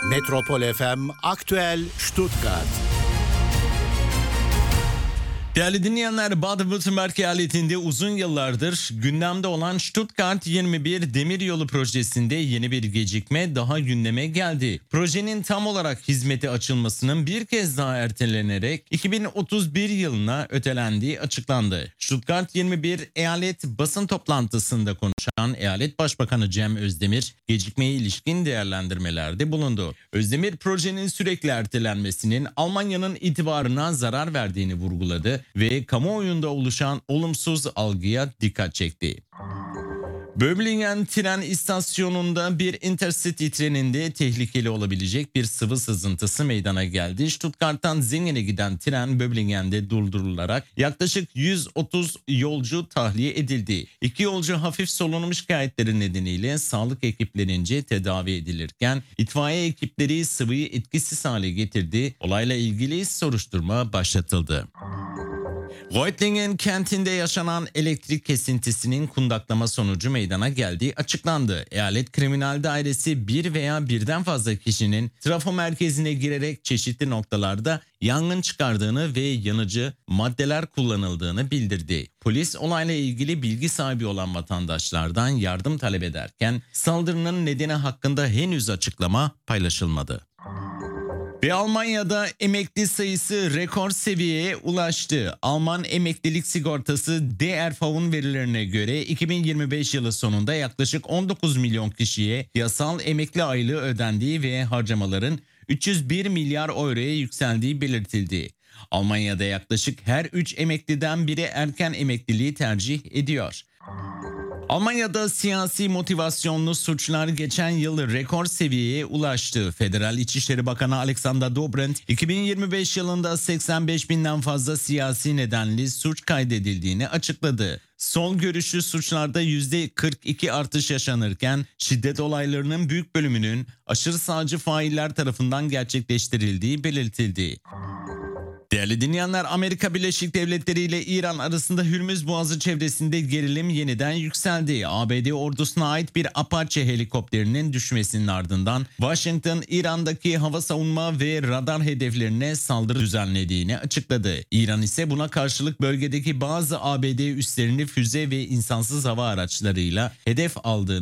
Metropol FM Aktüel Stuttgart. Değerli dinleyenler, Baden-Württemberg eyaletinde uzun yıllardır gündemde olan Stuttgart 21 demiryolu projesinde yeni bir gecikme daha gündeme geldi. Projenin tam olarak hizmete açılmasının bir kez daha ertelenerek 2031 yılına ötelendiği açıklandı. Stuttgart 21 eyalet basın toplantısında konuşan Eyalet Başbakanı Cem Özdemir gecikmeye ilişkin değerlendirmelerde bulundu. Özdemir projenin sürekli ertelenmesinin Almanya'nın itibarına zarar verdiğini vurguladı ve kamuoyunda oluşan olumsuz algıya dikkat çekti. Böblingen tren istasyonunda bir Intercity treninde tehlikeli olabilecek bir sıvı sızıntısı meydana geldi. Stuttgart'tan Zingen'e giden tren Böblingen'de durdurularak yaklaşık 130 yolcu tahliye edildi. 2 yolcu hafif solunum şikayetleri nedeniyle sağlık ekiplerince tedavi edilirken itfaiye ekipleri sıvıyı etkisiz hale getirdi. Olayla ilgili soruşturma başlatıldı. Reutlingen kentinde yaşanan elektrik kesintisinin kundaklama sonucu meydana geldiği açıklandı. Eyalet Kriminal Dairesi bir veya birden fazla kişinin trafo merkezine girerek çeşitli noktalarda yangın çıkardığını ve yanıcı maddeler kullanıldığını bildirdi. Polis olayla ilgili bilgi sahibi olan vatandaşlardan yardım talep ederken saldırının nedeni hakkında henüz açıklama paylaşılmadı. Ve Almanya'da emekli sayısı rekor seviyeye ulaştı. Alman emeklilik sigortası DRV'nin verilerine göre 2025 yılı sonunda yaklaşık 19 milyon kişiye yasal emekli aylığı ödendiği ve harcamaların 301 milyar euroya yükseldiği belirtildi. Almanya'da yaklaşık her 3 emekliden biri erken emekliliği tercih ediyor. Almanya'da siyasi motivasyonlu suçlar geçen yıl rekor seviyeye ulaştı. Federal İçişleri Bakanı Alexander Dobrindt 2025 yılında 85 binden fazla siyasi nedenli suç kaydedildiğini açıkladı. Sol görüşlü suçlarda %42 artış yaşanırken şiddet olaylarının büyük bölümünün aşırı sağcı failler tarafından gerçekleştirildiği belirtildi. Değerli dinleyenler, Amerika Birleşik Devletleri ile İran arasında Hürmüz Boğazı çevresinde gerilim yeniden yükseldi. ABD ordusuna ait bir Apache helikopterinin düşmesinin ardından Washington, İran'daki hava savunma ve radar hedeflerine saldırı düzenlediğini açıkladı. İran ise buna karşılık bölgedeki bazı ABD üslerini füze ve insansız hava araçlarıyla hedef aldığını